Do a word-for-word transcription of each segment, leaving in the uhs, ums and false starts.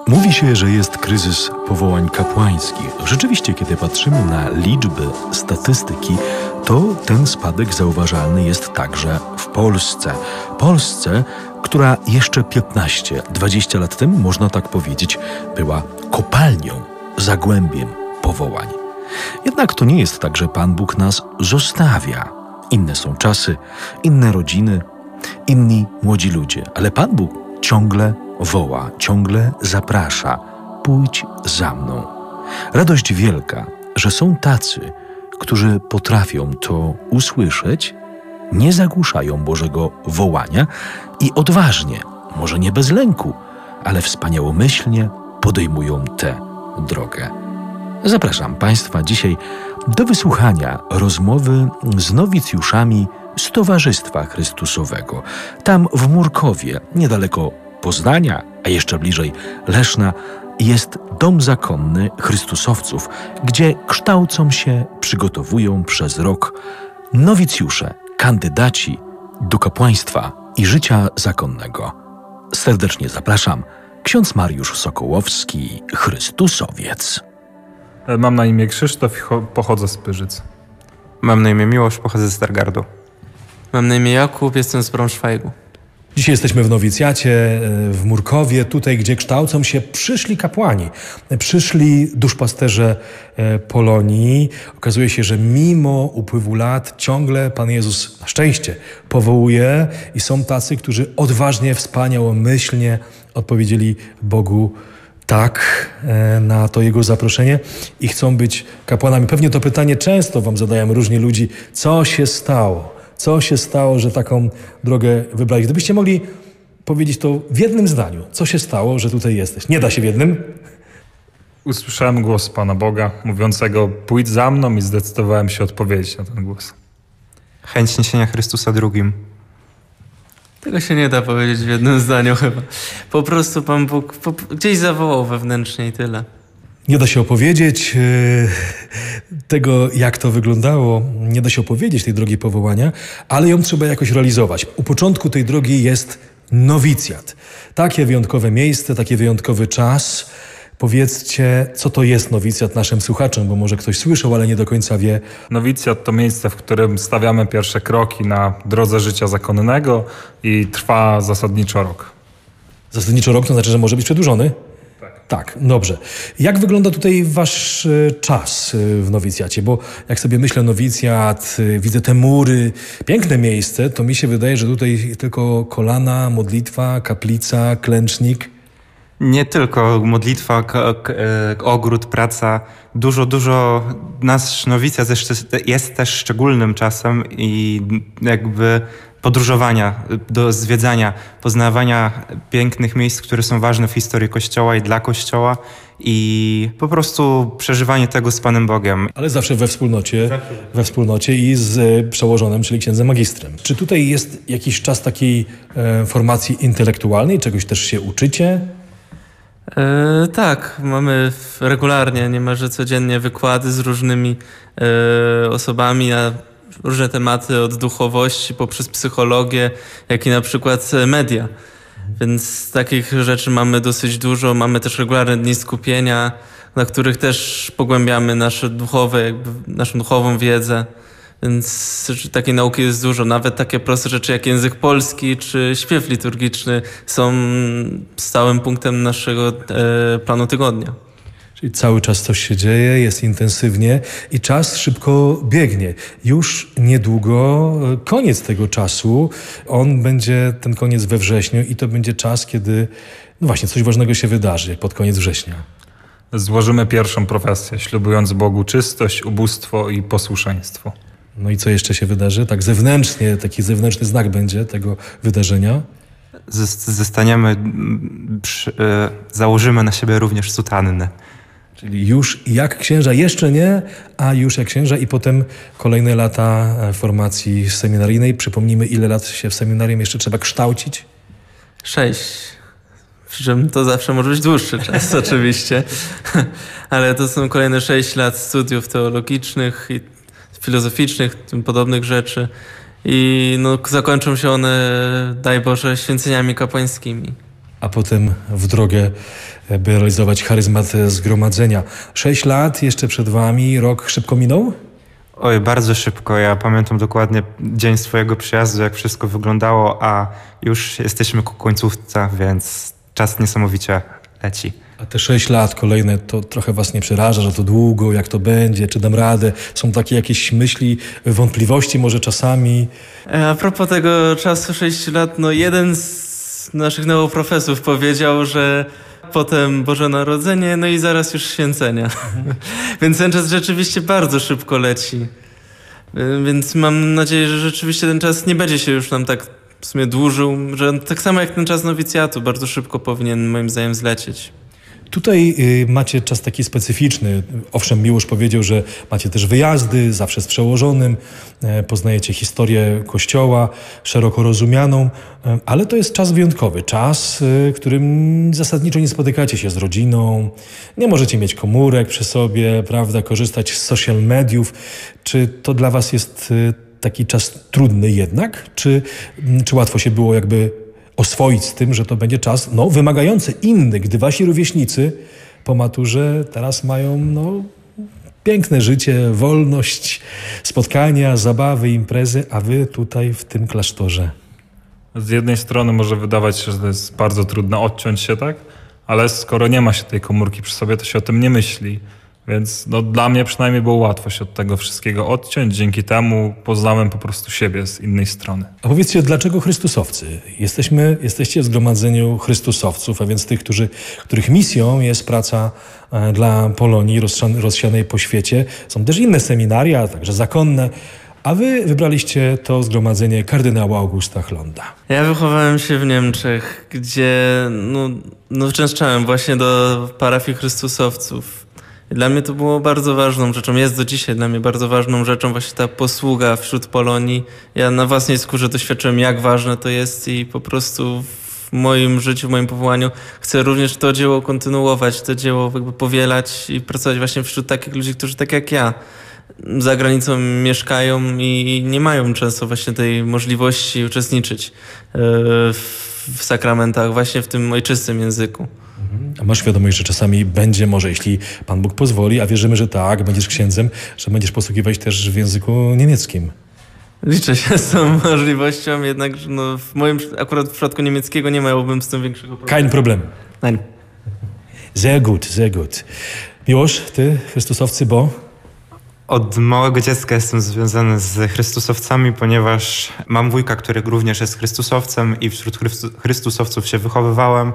Mówi się, że jest kryzys powołań kapłańskich. Rzeczywiście, kiedy patrzymy na liczby, statystyki, to ten spadek zauważalny jest także w Polsce. Polsce, która jeszcze piętnaście dwadzieścia lat temu, można tak powiedzieć, była kopalnią, zagłębiem powołań. Jednak to nie jest tak, że Pan Bóg nas zostawia. Inne są czasy, inne rodziny, inni młodzi ludzie, ale Pan Bóg ciągle woła, ciągle zaprasza. Pójdź za mną. Radość wielka, że są tacy, którzy potrafią to usłyszeć, nie zagłuszają Bożego wołania i odważnie, może nie bez lęku, ale wspaniałomyślnie podejmują tę drogę. Zapraszam Państwa dzisiaj do wysłuchania rozmowy z nowicjuszami z Towarzystwa Chrystusowego. Tam w Murkowie, niedaleko Poznania, a jeszcze bliżej Leszna, jest dom zakonny Chrystusowców, gdzie kształcą się, przygotowują przez rok nowicjusze, kandydaci do kapłaństwa i życia zakonnego. Serdecznie zapraszam, ksiądz Mariusz Sokołowski, Chrystusowiec. Mam na imię Krzysztof i pochodzę z Pyrzyc. Mam na imię Miłosz, pochodzę z Stargardu. Mam na imię Jakub, jestem z Braunschweigu. Dzisiaj jesteśmy w nowicjacie w Murkowie, tutaj gdzie kształcą się przyszli kapłani, przyszli duszpasterze Polonii. Okazuje się, że mimo upływu lat ciągle Pan Jezus na szczęście powołuje i są tacy, którzy odważnie, wspaniałomyślnie odpowiedzieli Bogu tak na to Jego zaproszenie i chcą być kapłanami. Pewnie to pytanie często wam zadają różni ludzi, co się stało? Co się stało, że taką drogę wybrali? Gdybyście mogli powiedzieć to w jednym zdaniu, co się stało, że tutaj jesteś? Nie da się w jednym? Usłyszałem głos Pana Boga mówiącego: pójdź za mną, i zdecydowałem się odpowiedzieć na ten głos. Chęć niesienia Chrystusa drugim. Tego się nie da powiedzieć w jednym zdaniu chyba. Po prostu Pan Bóg po, gdzieś zawołał wewnętrznie i tyle. Nie da się opowiedzieć e, tego, jak to wyglądało. Nie da się opowiedzieć tej drogi powołania, ale ją trzeba jakoś realizować. U początku tej drogi jest nowicjat. Takie wyjątkowe miejsce, taki wyjątkowy czas. Powiedzcie, co to jest nowicjat naszym słuchaczom, bo może ktoś słyszał, ale nie do końca wie. Nowicjat to miejsce, w którym stawiamy pierwsze kroki na drodze życia zakonnego i trwa zasadniczo rok. Zasadniczo rok to znaczy, że może być przedłużony? Tak, dobrze. Jak wygląda tutaj wasz czas w nowicjacie? Bo jak sobie myślę nowicjat, widzę te mury, piękne miejsce, to mi się wydaje, że tutaj tylko kolana, modlitwa, kaplica, klęcznik. Nie tylko modlitwa, k- k- ogród, praca. Dużo, dużo nasz nowicjat jest też szczególnym czasem i jakby podróżowania, do zwiedzania, poznawania pięknych miejsc, które są ważne w historii Kościoła i dla Kościoła, i po prostu przeżywanie tego z Panem Bogiem. Ale zawsze we wspólnocie, we wspólnocie i z przełożonym, czyli księdzem magistrem. Czy tutaj jest jakiś czas takiej e, formacji intelektualnej? Czegoś też się uczycie? E, tak, mamy regularnie, niemalże codziennie wykłady z różnymi e, osobami na różne tematy, od duchowości poprzez psychologię, jak i na przykład media. Więc takich rzeczy mamy dosyć dużo. Mamy też regularne dni skupienia, na których też pogłębiamy nasze duchowe, jakby naszą duchową wiedzę. Więc takiej nauki jest dużo. Nawet takie proste rzeczy jak język polski czy śpiew liturgiczny są stałym punktem naszego e, planu tygodnia. Czyli cały czas coś się dzieje, jest intensywnie i czas szybko biegnie. Już niedługo koniec tego czasu. On będzie, ten koniec we wrześniu, i to będzie czas, kiedy no właśnie coś ważnego się wydarzy pod koniec września. Złożymy pierwszą profesję, ślubując Bogu czystość, ubóstwo i posłuszeństwo. No i co jeszcze się wydarzy? Tak zewnętrznie, taki zewnętrzny znak będzie tego wydarzenia. Zostaniemy, przy, założymy na siebie również sutannę. Czyli już jak księża, jeszcze nie, a już jak księża, i potem kolejne lata formacji seminaryjnej. Przypomnijmy, ile lat się w seminarium jeszcze trzeba kształcić? Sześć. Przy czym to zawsze może być dłuższy czas oczywiście, ale to są kolejne sześć lat studiów teologicznych i filozoficznych, tym podobnych rzeczy, i no, zakończą się one, daj Boże, święceniami kapłańskimi. a potem w drogę, by realizować charyzmat zgromadzenia. Sześć lat jeszcze przed wami, rok szybko minął? Oj, bardzo szybko. Ja pamiętam dokładnie dzień swojego przyjazdu, jak wszystko wyglądało, a już jesteśmy ku końcówce, więc czas niesamowicie leci. A te sześć lat kolejne, to trochę was nie przeraża, że to długo, jak to będzie, czy dam radę? Są takie jakieś myśli, wątpliwości może czasami? A propos tego czasu sześć lat, no jeden z naszych neoprofesów powiedział, że potem Boże Narodzenie, no i zaraz już święcenia. Mhm. Więc ten czas rzeczywiście bardzo szybko leci. Więc mam nadzieję, że rzeczywiście ten czas nie będzie się już nam tak w sumie dłużył, że tak samo jak ten czas nowicjatu bardzo szybko powinien moim zdaniem zlecieć. Tutaj y, macie czas taki specyficzny. Owszem, Miłosz powiedział, że macie też wyjazdy, zawsze z przełożonym, e, poznajecie historię Kościoła, szeroko rozumianą, e, ale to jest czas wyjątkowy. Czas, w y, którym zasadniczo nie spotykacie się z rodziną, nie możecie mieć komórek przy sobie, prawda, korzystać z social mediów. Czy to dla was jest y, taki czas trudny jednak? Czy, y, czy łatwo się było jakby oswoić z tym, że to będzie czas no, wymagający, inny, gdy wasi rówieśnicy po maturze teraz mają no, piękne życie, wolność, spotkania, zabawy, imprezy, a wy tutaj w tym klasztorze. Z jednej strony może wydawać się, że to jest bardzo trudno odciąć się, tak? Ale skoro nie ma się tej komórki przy sobie, to się o tym nie myśli. Więc no, dla mnie przynajmniej było łatwo się od tego wszystkiego odciąć. Dzięki temu poznałem po prostu siebie z innej strony. A powiedzcie, dlaczego Chrystusowcy? Jesteśmy, jesteście w zgromadzeniu Chrystusowców, a więc tych, którzy, których misją jest praca e, dla Polonii rozsianej, rozsianej po świecie. Są też inne seminaria, także zakonne. A wy wybraliście to zgromadzenie kardynała Augusta Chlonda. Ja wychowałem się w Niemczech, gdzie no, no, uczęszczałem właśnie do parafii Chrystusowców. I dla mnie to było bardzo ważną rzeczą, jest do dzisiaj dla mnie bardzo ważną rzeczą właśnie ta posługa wśród Polonii. Ja na własnej skórze doświadczyłem, jak ważne to jest i po prostu w moim życiu, w moim powołaniu chcę również to dzieło kontynuować, to dzieło jakby powielać i pracować właśnie wśród takich ludzi, którzy tak jak ja za granicą mieszkają i nie mają często właśnie tej możliwości uczestniczyć w sakramentach właśnie w tym ojczystym języku. A masz świadomość, że czasami będzie może, jeśli Pan Bóg pozwoli, a wierzymy, że tak, będziesz księdzem, że będziesz posługiwać też w języku niemieckim. Liczę się z tą możliwością, jednak no, w moim akurat w przypadku niemieckiego nie miałbym z tym większego problemu. Kein Problem. Nein. Sehr gut, sehr gut. Miłosz, ty, Chrystusowcy, bo? Od małego dziecka jestem związany z Chrystusowcami, ponieważ mam wujka, który również jest Chrystusowcem i wśród Chrystusowców się wychowywałem.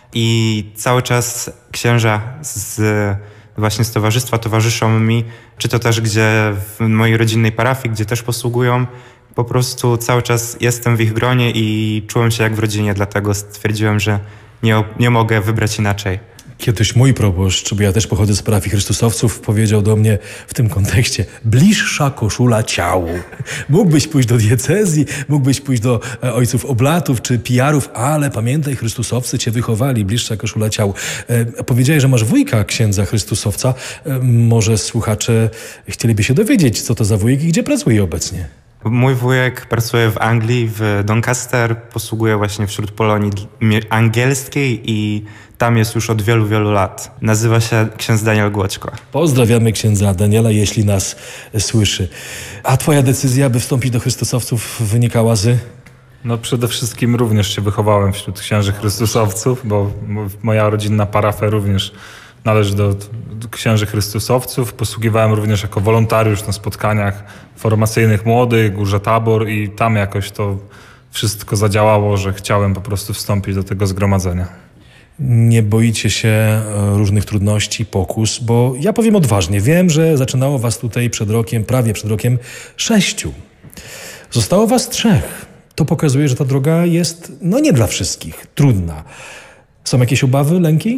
I cały czas księża z właśnie z towarzystwa towarzyszą mi, czy to też gdzie w mojej rodzinnej parafii, gdzie też posługują. Po prostu cały czas jestem w ich gronie i czułem się jak w rodzinie, dlatego stwierdziłem, że nie, nie mogę wybrać inaczej. Kiedyś mój proboszcz, bo ja też pochodzę z parafii Chrystusowców, powiedział do mnie w tym kontekście: bliższa koszula ciału. Mógłbyś pójść do diecezji, mógłbyś pójść do e, ojców oblatów czy pijarów, ale pamiętaj, Chrystusowcy cię wychowali, bliższa koszula ciału. E, powiedziałeś, że masz wujka księdza Chrystusowca. E, może słuchacze chcieliby się dowiedzieć, co to za wujek i gdzie pracuje obecnie. Mój wujek pracuje w Anglii, w Doncaster, posługuje właśnie wśród Polonii angielskiej i tam jest już od wielu, wielu lat. Nazywa się ksiądz Daniel Głoczko. Pozdrawiamy księdza Daniela, jeśli nas słyszy. A twoja decyzja, by wstąpić do Chrystusowców, wynikała z? No przede wszystkim również się wychowałem wśród księży Chrystusowców, bo moja rodzinna parafia również należy do, do księży Chrystusowców. Posługiwałem również jako wolontariusz na spotkaniach formacyjnych młodych, Górze Tabor i tam jakoś to wszystko zadziałało, że chciałem po prostu wstąpić do tego zgromadzenia. Nie boicie się różnych trudności, pokus, bo ja powiem odważnie, wiem, że zaczynało was tutaj przed rokiem, prawie przed rokiem, sześciu. Zostało was trzech. To pokazuje, że ta droga jest, no nie dla wszystkich, trudna. Są jakieś obawy, lęki?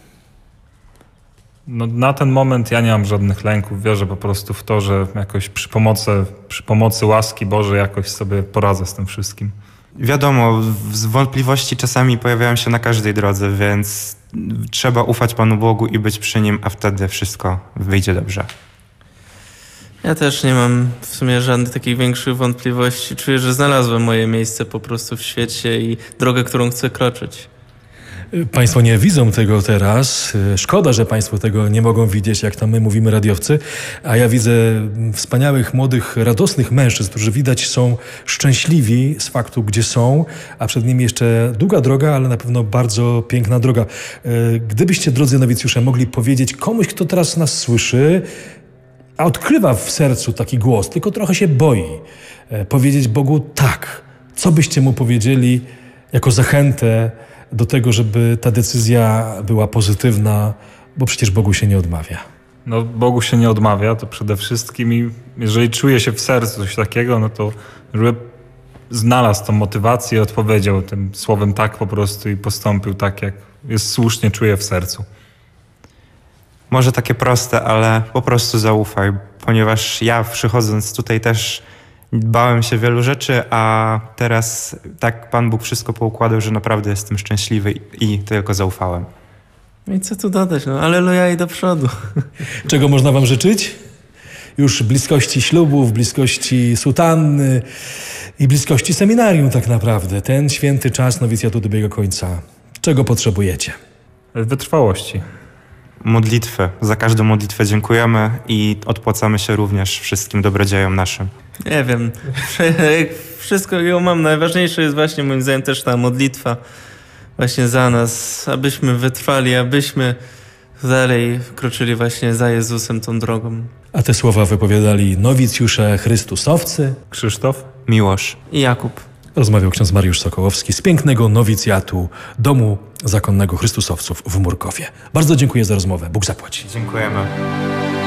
No, na ten moment ja nie mam żadnych lęków. Wierzę po prostu w to, że jakoś przy pomocy, przy pomocy łaski Bożej jakoś sobie poradzę z tym wszystkim. Wiadomo, wątpliwości czasami pojawiają się na każdej drodze, więc trzeba ufać Panu Bogu i być przy Nim, a wtedy wszystko wyjdzie dobrze. Ja też nie mam w sumie żadnych takich większych wątpliwości. Czuję, że znalazłem moje miejsce po prostu w świecie i drogę, którą chcę kroczyć. Państwo nie widzą tego teraz. Szkoda, że Państwo tego nie mogą widzieć, jak tam my mówimy radiowcy. A ja widzę wspaniałych, młodych, radosnych mężczyzn, którzy widać są szczęśliwi z faktu, gdzie są, a przed nimi jeszcze długa droga, ale na pewno bardzo piękna droga. Gdybyście, drodzy nowicjusze, mogli powiedzieć komuś, kto teraz nas słyszy, a odkrywa w sercu taki głos, tylko trochę się boi, powiedzieć Bogu tak. Co byście mu powiedzieli jako zachętę do tego, żeby ta decyzja była pozytywna, bo przecież Bogu się nie odmawia. No, Bogu się nie odmawia, to przede wszystkim i jeżeli czuje się w sercu coś takiego, no to żeby znalazł tą motywację, odpowiedział tym słowem tak po prostu i postąpił tak, jak jest słusznie czuje w sercu. Może takie proste, ale po prostu zaufaj, ponieważ ja przychodząc tutaj też bałem się wielu rzeczy, a teraz tak Pan Bóg wszystko poukładał, że naprawdę jestem szczęśliwy i tylko zaufałem. No i co tu dodać, no alleluja i do przodu. Czego można wam życzyć? Już bliskości ślubów, bliskości sutanny i bliskości seminarium tak naprawdę. Ten święty czas nowicjatu dobiega końca. Czego potrzebujecie? Wytrwałości. Modlitwy. Za każdą modlitwę dziękujemy i odpłacamy się również wszystkim dobrodziejom naszym. Nie wiem, wszystko ją mam. Najważniejsze jest właśnie moim zdaniem też ta modlitwa właśnie za nas, abyśmy wytrwali, abyśmy dalej kroczyli właśnie za Jezusem tą drogą. A te słowa wypowiadali nowicjusze chrystusowcy. Krzysztof? Miłosz. I Jakub. Rozmawiał ksiądz Mariusz Sokołowski z pięknego nowicjatu Domu Zakonnego Chrystusowców w Murkowie. Bardzo dziękuję za rozmowę. Bóg zapłaci. Dziękujemy.